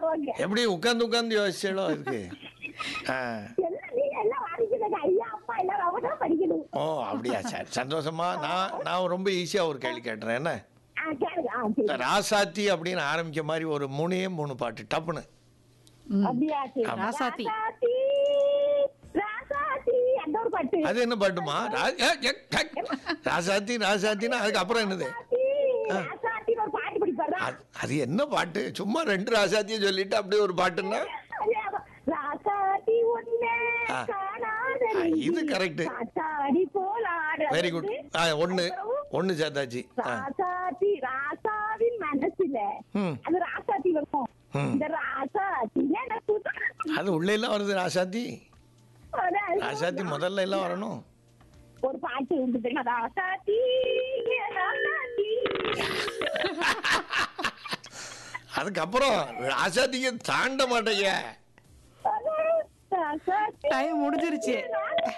போவாங்க. எப்படி உட்காந்து உட்காந்து யோசிச்சாலோ அதுக்கு? எல்லாம் நீங்க எல்லாம் வாங்கிக்கிறீங்க. ஐயா அம்மா எல்லாம் அவங்க தான் படிக்கணும். ஓ அப்படியா, சரி சந்தோஷமா. நான் ரொம்ப ஈஸியாக ஒரு கேள்வி கேட்டுறேன். என்ன கேளுங்க. சரி. ராசாத்தி அப்படின்னு ஆரம்பிக்க மாதிரி ஒரு 3 பாட்டு டப்புன்னு. அப்படியா? சரி. ராசாத்தி. ராசாத்தி ராசாத்தி அந்த ஒரு பாட்டு. அது என்ன பாட்டுமா? ராசாத்தி ராசாத்தின்னா அதுக்கப்புறம் என்னது? ராசாத்தி ஒரு பாட்டு படிப்பாரா? அது என்ன பாட்டு? சும்மா 2 ராசாத்தியை சொல்லிட்டு அப்படியே ஒரு பாட்டுன்னா ராசாத்தி ஒண்ணே காணாத இது கரெக்ட். காத்தாடி போல ஆடுறது. Very good. ஒன்னு சேர்த்தாச்சு. ராசாத்தி ராசாவின் மனசுல அது ராசாத்தி வரும். இந்த ராசாத்தி அது உள்ள எல்லாம் வருது. ராசாத்தி ராசாத்தி முதல்ல எல்லாம் வரணும். ஒரு பாட்டு உண்டு. ராசாத்தி ராசாத்தி. அதுக்கப்புறம் ராசாத்திக்கு தாண்ட மாட்டேங்க. டைம் முடிஞ்சிருச்சு.